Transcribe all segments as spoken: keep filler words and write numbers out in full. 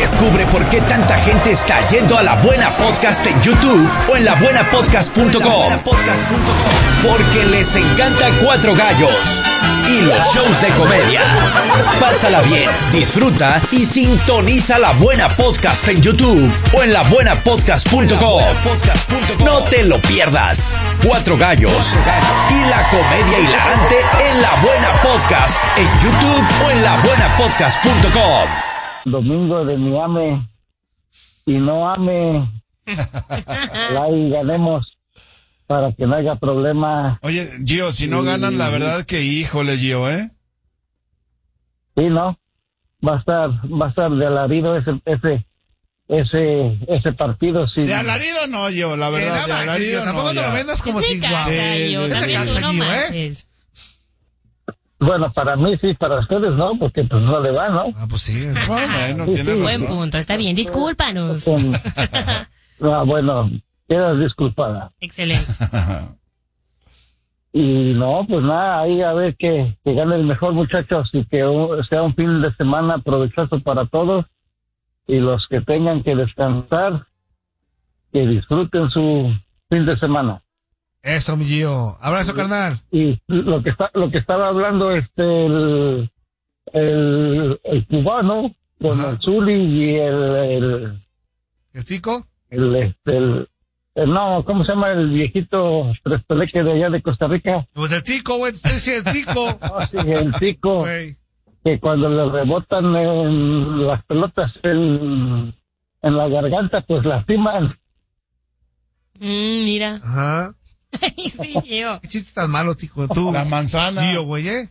Descubre por qué tanta gente está yendo a La Buena Podcast en YouTube o en la buena podcast punto com. Porque les encanta Cuatro Gallos y los shows de comedia. Pásala bien, disfruta y sintoniza La Buena Podcast en YouTube o en la buena podcast punto com. No te lo pierdas. Cuatro Gallos y la comedia hilarante en La Buena Podcast en YouTube o en la buena podcast punto com. Domingo de mi ame y no ame. Ojalá y ganemos para que no haya problema. Oye, Gio, si no ganan, la verdad que híjole, Gio, ¿eh? Sí, ¿no? Va a estar, va a estar de alarido ese, ese, ese, ese partido. Sí. De alarido no, Gio, la verdad, de alarido no. Tampoco te lo vendas como si guau. Bueno, para mí sí, para ustedes no, porque pues no le va, ¿no? Ah, pues sí. Bueno, sí, tiene sí. razón. Buen punto, está bien, discúlpanos. Ah, bueno, quedas disculpada. Excelente. Y no, pues nada, ahí a ver que, que gane el mejor, muchachos, y que un, sea un fin de semana provechoso para todos, y los que tengan que descansar, que disfruten su fin de semana. Eso, mi Gio. Abrazo, carnal. Y lo que está, lo que estaba hablando este el el, el cubano con Ajá. el Zuli y el el ¿El tico? el, este, el, el no, ¿cómo se llama el viejito Tres Peleque de allá de Costa Rica? Pues el tico, güey. Sí, el tico. Oh, sí, el tico. Güey. Que cuando le rebotan en las pelotas en, en la garganta, pues lastiman. Mm, mira. Ajá. Sí, Gio. ¿Qué chiste tan malo, tico? Tú. La manzana. Gio, güey, ¿eh?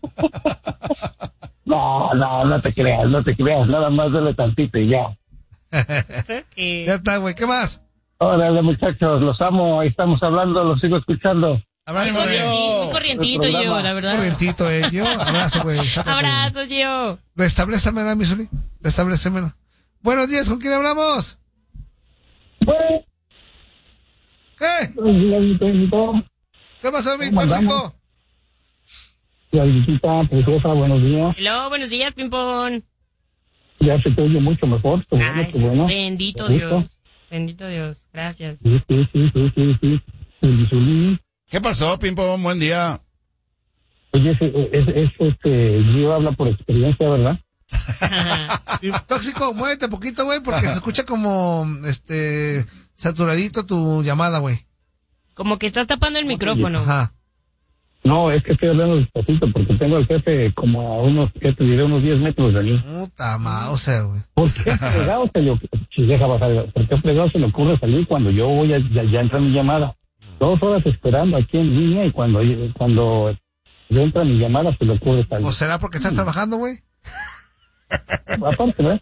No, no, no te creas, no te creas, nada más dale tantito y ya. Okay. Ya está, güey. ¿Qué más? Órale, muchachos, los amo, ahí estamos hablando, los sigo escuchando. Abrazo, Muy güey. corrientito, muy corrientito, El Gio, programa. la verdad. Corrientito, eh. Gio. Abrazo, güey. Abrazos, Gio. Restablecemela, mi Zuli. Restablecemela. Buenos días, ¿con quién hablamos? Pues, ¿Qué? la ¿Qué pasó, mi ¿Cómo andamos? tóxico? visita preciosa, buenos días. Hello, buenos días, Pimpón. Ya se te oye mucho mejor, qué bueno, Ay, qué bueno. bendito Qué gusto. Dios. Bendito Dios. Gracias. Sí, sí, sí, sí, sí, sí. El Zuli. ¿Qué pasó, Pimpo? Buen día. Oye, ese, ese, ese, este, Gio habla por experiencia, ¿verdad? Y, tóxico, muévete poquito, güey, porque se escucha como, este, saturadito tu llamada, güey. Como que estás tapando el micrófono. Ajá. No, es que estoy hablando despacito porque tengo al jefe como a unos, ¿qué te diré? Unos diez metros de mí. Puta madre, güey. ¿Por qué fregado se le, si deja bajar, ¿por qué fregado se le ocurre salir cuando yo voy a, ya, ya entra mi llamada? Dos horas esperando aquí en línea y cuando, cuando ya entra mi llamada se le ocurre salir. ¿O será porque estás trabajando, güey? Aparte, ¿verdad?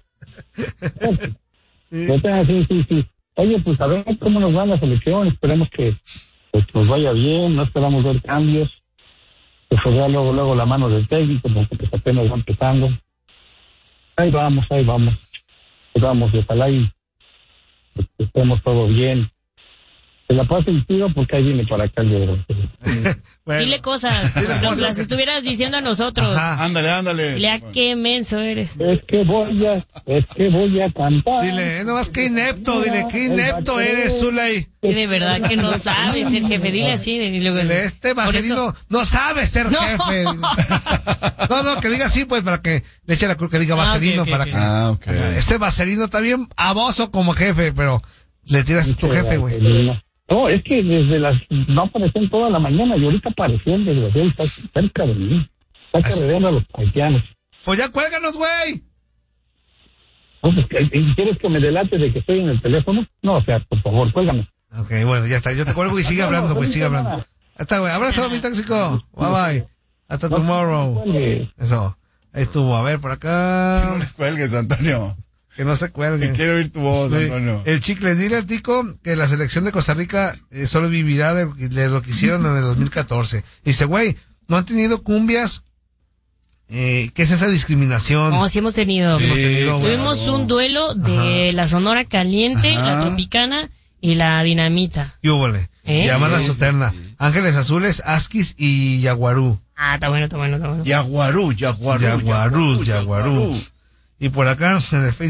Sí. sí, sí, sí. Oye, pues a ver cómo nos va la selección, esperemos que pues, nos vaya bien, no esperamos ver cambios, que se vea luego, luego la mano del técnico, porque pues apenas va empezando. Ahí vamos, ahí vamos, ahí vamos, ojalá y pues, estemos todo bien. Se la pasen tiro porque ahí viene para acá el libro. Bueno. Dile cosas, Dile nos cosas. las estuvieras diciendo a nosotros. Ajá. Ándale, ándale. Dile a qué menso eres. Es que voy a, es que voy a cantar. Dile, no más que inepto, dile, qué inepto eres, Zuley. Y de verdad que no sabes ser jefe. Dile así. Y luego, Dile, este por vaselino eso- no sabe ser No. jefe. Dile. No, no, que diga así, pues, para que le eche la cruz, que diga Ah, vaselino, ok, ok, para ok. que... Ah, ok. Este vaselino está bien abuso como jefe, pero le tiras a tu jefe, güey. No, es que desde las, no aparecen toda la mañana y ahorita aparecieron desde está cerca de mí. Está Así. carreando a los haitianos. Pues ya cuélganos, güey. No, pues, ¿y ¿quieres que me delate de que estoy en el teléfono? No, o sea, por favor, cuélgame. Ok, bueno, ya está. Yo te cuelgo y sigue hablando, güey, sigue hablando. Ahí está, güey. Abrazo, mi tóxico. Bye, bye. Hasta tomorrow. Cuelgue. Eso. Ahí estuvo. A ver, por acá. No le cuelgues, Antonio. Que no se cuelgue. Quiero oír tu voz, Sí. Antonio. El chicle, dile al tico que la selección de Costa Rica eh, solo vivirá de, de lo que hicieron en el dos mil catorce. Dice, güey, no han tenido cumbias. Eh, ¿Qué es esa discriminación? No, sí hemos tenido. Sí, Hemos tenido, güey. Tuvimos un duelo de Ajá. la Sonora Caliente, Ajá. la Tropicana y la Dinamita. ¿Qué húbole? ¿Eh? Llaman a Soterna. Ángeles Azules, Asquis y Yaguarú. Ah, está bueno, está bueno, está bueno. Yaguarú, Yaguarú. Yaguarú, Yaguarú. Y por acá en el Facebook.